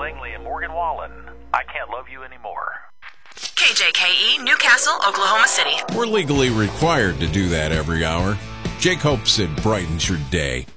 Langley and Morgan Wallen. I Can't Love You Anymore. KJKE, Newcastle, Oklahoma City. We're legally required to do that every hour. Jake hopes it brightens your day.